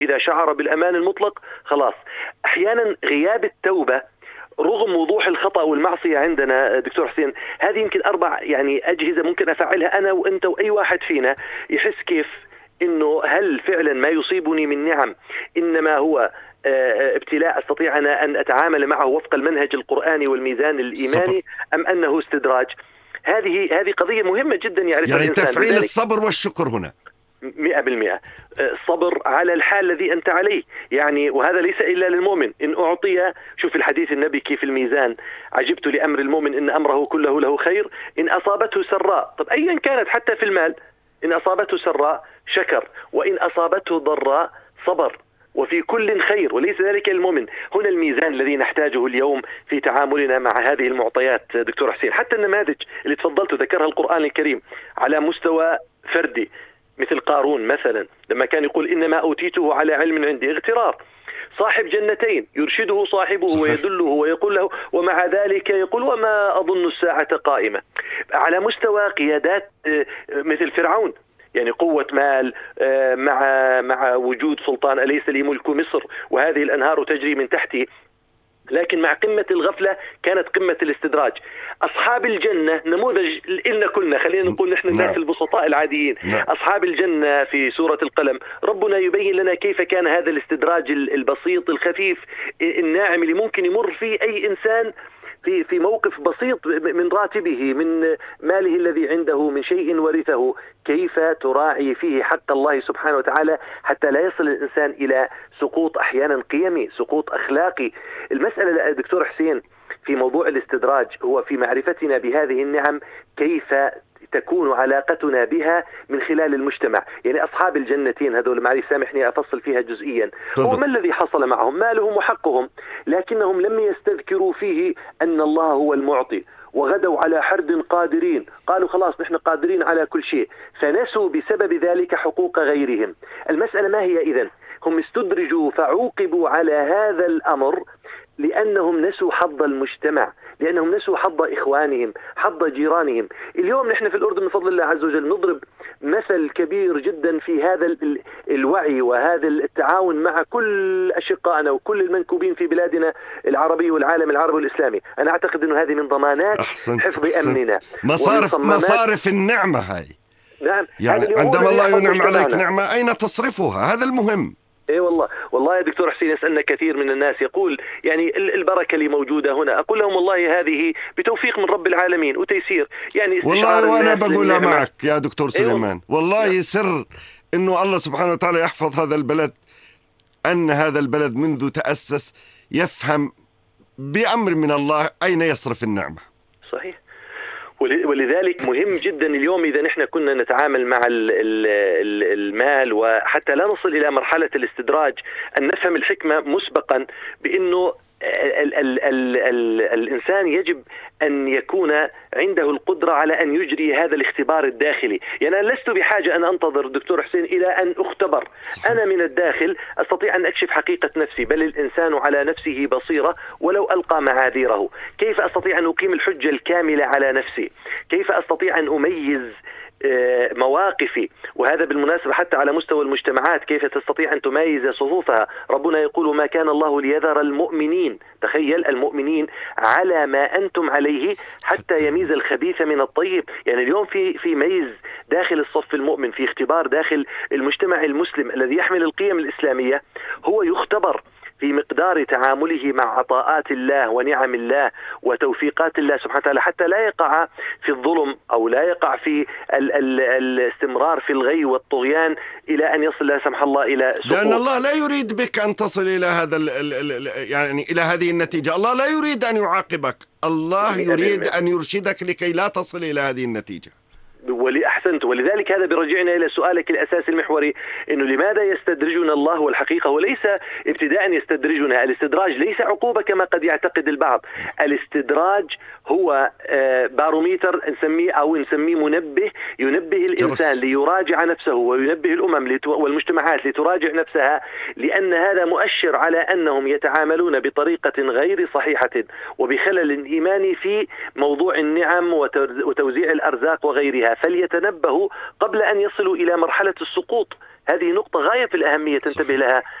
إذا شعر بالأمان المطلق خلاص. أحيانا غياب التوبة رغم وضوح الخطأ والمعصية عندنا دكتور حسين، هذه يمكن 4 أجهزة ممكن أفعلها أنا وأنت وأي واحد فينا يحس كيف إنه هل فعلا ما يصيبني من نعم إنما هو ابتلاء أستطيع أنا أن أتعامل معه وفق المنهج القرآني والميزان الإيماني أم أنه استدراج. هذه قضية مهمة جدا يعرفها يعني الإنسان. تفعيل الصبر والشكر هنا 100%. الصبر على الحال الذي أنت عليه وهذا ليس إلا للمؤمن. إن أعطي، شوف الحديث النبي كيف الميزان، عجبت لأمر المؤمن إن أمره كله له خير إن أصابته سراء، طب أيا كانت حتى في المال، إن أصابته سراء شكر وإن أصابته ضراء صبر وفي كل خير وليس ذلك المؤمن. هنا الميزان الذي نحتاجه اليوم في تعاملنا مع هذه المعطيات دكتور حسين. حتى النماذج اللي تفضلت ذكرها القرآن الكريم على مستوى فردي مثل قارون مثلا لما كان يقول إنما أوتيته على علم عندي، اغترار. صاحب جنتين يرشده صاحبه ويدله ويقول له ومع ذلك يقول وما أظن الساعة قائمة. على مستوى قيادات مثل فرعون، قوة مال مع وجود سلطان، أليس لي ملك مصر وهذه الأنهار تجري من تحتي، لكن مع قمة الغفلة كانت قمة الاستدراج. أصحاب الجنة نموذج إلنا كلنا، خلينا نقول نحن الناس البسطاء العاديين. أصحاب الجنة في سورة القلم ربنا يبين لنا كيف كان هذا الاستدراج البسيط الخفيف الناعم اللي ممكن يمر فيه أي إنسان في موقف بسيط من راتبه، من ماله الذي عنده، من شيء ورثه، كيف تراعي فيه حق الله سبحانه وتعالى حتى لا يصل الإنسان إلى سقوط أحيانا قيمي، سقوط أخلاقي. المسألة دكتور حسين في موضوع الاستدراج هو في معرفتنا بهذه النعم كيف تكون علاقتنا بها من خلال المجتمع. أصحاب الجنتين هذول، معلش سامحني أفصل فيها جزئيا، هو ما الذي حصل معهم؟ مالهم وحقهم، لكنهم لم يستذكروا فيه أن الله هو المعطي، وغدوا على حرد قادرين، قالوا خلاص نحن قادرين على كل شيء، فنسوا بسبب ذلك حقوق غيرهم. المسألة ما هي إذن؟ هم استدرجوا فعوقبوا على هذا الأمر لأنهم نسوا حظ المجتمع، لأنهم نسوا حظ إخوانهم، حظ جيرانهم. اليوم نحن في الأردن بفضل الله عز وجل نضرب مثل كبير جدا في هذا الوعي وهذا التعاون مع كل أشقائنا وكل المنكوبين في بلادنا العربية والعالم العربي والإسلامي. أنا أعتقد أنه هذه من ضمانات حفظ أمننا، مصارف النعمة هاي. نعم، عندما الله ينعم عليك نعمة أين تصرفها؟ هذا المهم. اي والله يا دكتور حسين، يسألنا كثير من الناس يقول البركة اللي موجودة هنا، أقول لهم والله هذه بتوفيق من رب العالمين وتيسير. والله وأنا بقولها معك يا دكتور سليمان، والله سر إنه الله سبحانه وتعالى يحفظ هذا البلد، أن هذا البلد منذ تأسس يفهم بأمر من الله أين يصرف النعمة. صحيح. ولذلك مهم جدا اليوم إذا نحن كنا نتعامل مع المال وحتى لا نصل إلى مرحلة الاستدراج أن نفهم الحكمة مسبقا بأنه الإنسان يجب أن يكون عنده القدرة على أن يجري هذا الاختبار الداخلي. أنا لست بحاجة أن أنتظر دكتور حسين إلى أن أختبر، أنا من الداخل أستطيع أن أكشف حقيقة نفسي، بل الإنسان على نفسه بصيرة ولو ألقى معاذيره. كيف أستطيع أن أقيم الحجة الكاملة على نفسي؟ كيف أستطيع أن أميز مواقفي؟ وهذا بالمناسبة حتى على مستوى المجتمعات، كيف تستطيع أن تميز صفوفها؟ ربنا يقول ما كان الله ليذر المؤمنين، تخيل المؤمنين على ما أنتم عليه حتى يميز الخبيث من الطيب. اليوم في ميز داخل الصف المؤمن، في اختبار داخل المجتمع المسلم الذي يحمل القيم الإسلامية، هو يختبر في مقدار تعامله مع عطاءات الله ونعم الله وتوفيقات الله سبحانه وتعالى حتى لا يقع في الظلم أو لا يقع في الاستمرار في الغي والطغيان إلى أن يصل لا سمح الله إلى سقوط. لأن الله لا يريد بك أن تصل إلى هذا إلى هذه النتيجة. الله لا يريد أن يعاقبك، الله يريد أن يرشدك لكي لا تصل إلى هذه النتيجة. أحسنت. ولذلك هذا برجعنا إلى سؤالك الأساسي المحوري، إنه لماذا يستدرجنا الله؟ والحقيقة هو ليس ابتداء يستدرجنا، الاستدراج ليس عقوبة كما قد يعتقد البعض. الاستدراج هو باروميتر نسميه منبه، ينبه الإنسان ليراجع نفسه، وينبه الأمم والمجتمعات لتراجع نفسها، لأن هذا مؤشر على أنهم يتعاملون بطريقة غير صحيحة وبخلل إيماني في موضوع النعم وتوزيع الأرزاق وغيرها. فليتنبه تنبهوا قبل أن يصلوا إلى مرحلة السقوط. هذه نقطة غاية في الأهمية تنتبه لها